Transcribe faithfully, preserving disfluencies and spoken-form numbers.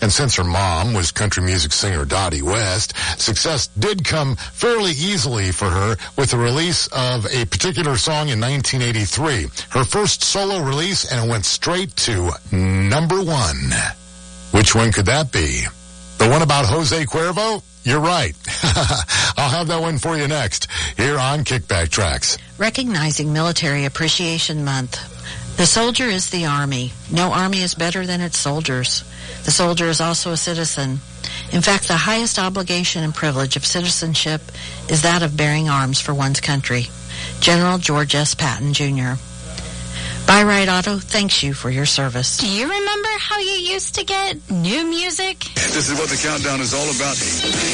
And since her mom was country music singer Dottie West, success did come fairly easily for her with the release of a particular song in nineteen eighty-three. Her first solo release, and it went straight to number one. Which one could that be? The one about Jose Cuervo? You're right. I'll have that one for you next, here on Kickback Tracks. Recognizing Military Appreciation Month. The soldier is the Army. No Army is better than its soldiers. The soldier is also a citizen. In fact, the highest obligation and privilege of citizenship is that of bearing arms for one's country. General George S. Patton, Junior Buy Right Auto thanks you for your service. Do you remember how you used to get new music? This is what the countdown is all about.